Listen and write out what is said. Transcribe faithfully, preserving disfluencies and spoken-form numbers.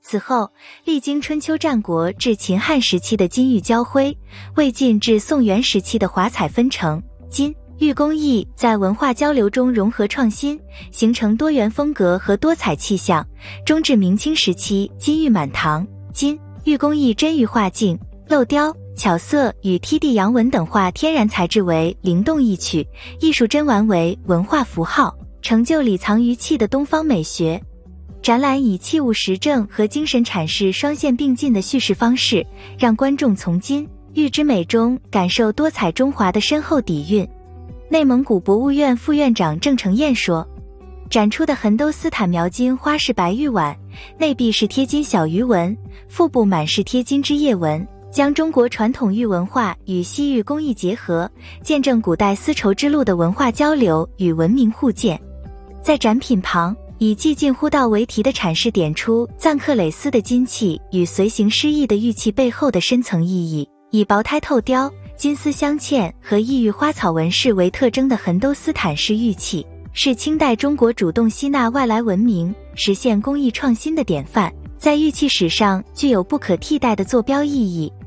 此后，历经春秋战国至秦汉时期的金玉交辉，魏晋至宋元时期的华彩纷呈，金玉工艺在文化交流中融合创新，形成多元风格和多彩气象。中至明清时期，金玉满堂，金玉工艺臻玉画境、镂雕、巧色与梯地阳纹等化天然材质为灵动易趣，艺术珍玩为文化符号，成就里藏于器的东方美学。展览以器物实证和精神阐释双线并进的叙事方式，让观众从金玉之美中感受多彩中华的深厚底蕴。内蒙古博物院副院长郑成彦说，展出的横兜斯坦描金花式白玉碗，内壁是贴金小鱼纹，腹部满是贴金枝叶纹，将中国传统玉文化与西域工艺结合，见证古代丝绸之路的文化交流与文明互鉴。在展品旁，以既近乎道为题的阐释点出赞克蕾丝的金器与随行诗意的玉器背后的深层意义，以薄胎透雕、金丝镶嵌和异域花草纹饰为特征的横兜斯坦式玉器，是清代中国主动吸纳外来文明、实现工艺创新的典范，在玉器史上具有不可替代的坐标意义。